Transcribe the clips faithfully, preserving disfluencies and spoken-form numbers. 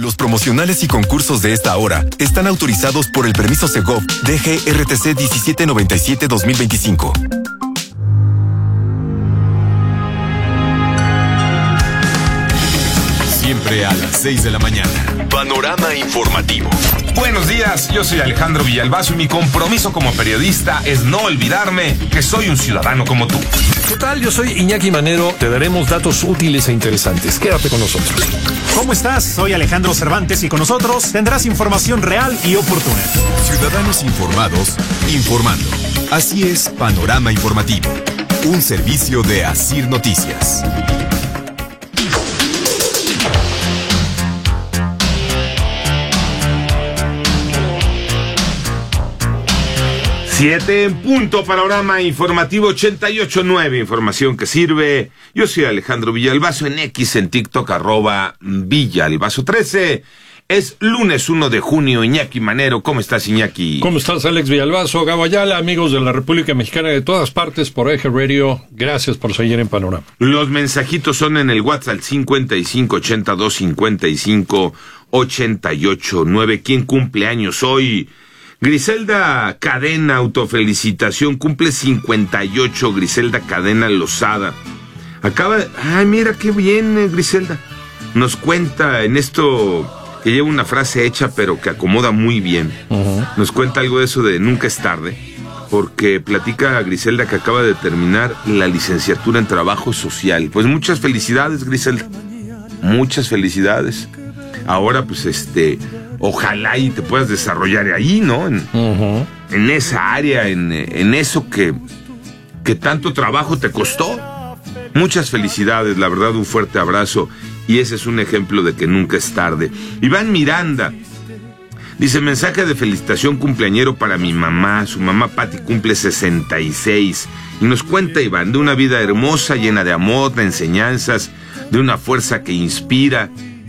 Los promocionales y concursos de esta hora están autorizados por el permiso Segov D G R T C diecisiete noventa y siete dos mil veinticinco. Siempre a las seis de la mañana. Panorama informativo. Buenos días, yo soy Alejandro Villalbazo y mi compromiso como periodista es no olvidarme que soy un ciudadano como tú. ¿Qué tal? Yo soy Iñaki Manero. Te daremos datos útiles e interesantes. Quédate con nosotros. ¿Cómo estás? Soy Alejandro Cervantes y con nosotros tendrás información real y oportuna. Ciudadanos informados, informando. Así es Panorama Informativo, un servicio de Asir Noticias. Siete en punto, Panorama Informativo ochenta y ocho punto nueve, información que sirve. Yo soy Alejandro Villalbazo, en X, en TikTok, arroba Villalbazo trece. Es lunes uno de junio, Iñaki Manero. ¿Cómo estás, Iñaki? ¿Cómo estás, Alex Villalbazo? Gabo Ayala, amigos de la República Mexicana de todas partes por Eje Radio. Gracias por seguir en Panorama. Los mensajitos son en el WhatsApp cincuenta y cinco ochenta y dos cincuenta y cinco ochenta y ocho nueve. ¿Quién cumple años hoy? Griselda Cadena, autofelicitación, cumple cincuenta y ocho, Griselda Cadena Lozada. Acaba de... Ay, mira qué bien, Griselda. Nos cuenta en esto que lleva una frase hecha, pero que acomoda muy bien. Uh-huh. Nos cuenta algo de eso de nunca es tarde, porque platica a Griselda que acaba de terminar la licenciatura en Trabajo Social. Pues muchas felicidades, Griselda. Muchas felicidades. Ahora, pues, este... ojalá y te puedas desarrollar ahí, ¿no? En, uh-huh. en esa área, en, en eso que, que tanto trabajo te costó. Muchas felicidades, la verdad, un fuerte abrazo. Y ese es un ejemplo de que nunca es tarde. Iván Miranda dice, mensaje de felicitación cumpleañero para mi mamá. Su mamá Pati cumple sesenta y seis. Y nos cuenta, Iván, de una vida hermosa, llena de amor, de enseñanzas, de una fuerza que inspira.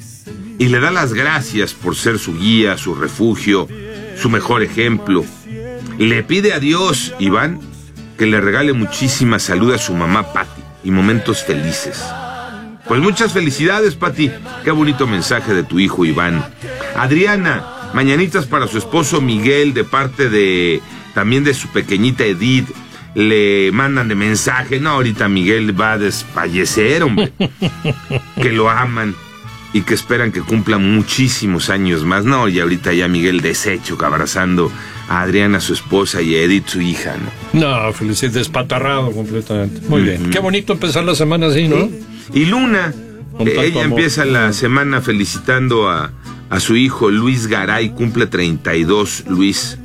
Y le da las gracias por ser su guía, su refugio, su mejor ejemplo. Le pide a Dios, Iván, que le regale muchísima salud a su mamá Pati y momentos felices. Pues muchas felicidades, Pati. Qué bonito mensaje de tu hijo, Iván. Adriana, mañanitas para su esposo Miguel, de parte de también de su pequeñita Edith. Le mandan de mensaje, no, ahorita Miguel va a desfallecer, hombre. Que lo aman y que esperan que cumpla muchísimos años más. No, y ahorita ya Miguel deshecho, abrazando a Adriana, su esposa, y a Edith, su hija, ¿no? No, felicidades, despatarrado completamente. Muy uh-huh. bien. Qué bonito empezar la semana así, ¿no? Sí. Y Luna, eh, ella amor. empieza la semana felicitando a, a su hijo Luis Garay, cumple treinta y dos, Luis.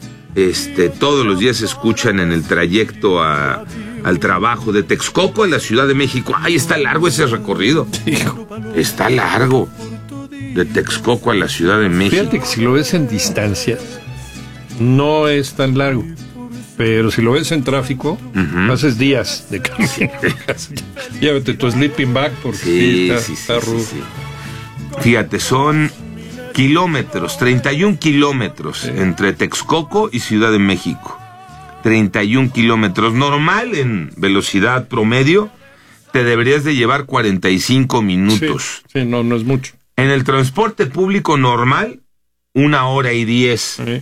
Este, todos los días se escuchan en el trayecto a... al trabajo de Texcoco a la Ciudad de México. Ay, está largo ese recorrido. Hijo. Está largo. De Texcoco a la Ciudad de México. Fíjate que si lo ves en distancia, no es tan largo. Pero si lo ves en tráfico, uh-huh. haces días de camino. Llévate tu sleeping bag porque sí, está, sí, sí, está rudo. Sí, sí. Fíjate, son kilómetros, treinta y un kilómetros sí. entre Texcoco y Ciudad de México. treinta y un kilómetros. Normal, en velocidad promedio, te deberías de llevar cuarenta y cinco minutos. Sí, sí, no, no es mucho. En el transporte público normal, una hora y diez. Sí,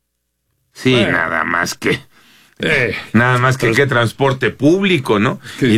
sí eh. nada más que... Eh. Nada más que, pues, que transporte público, ¿no? Que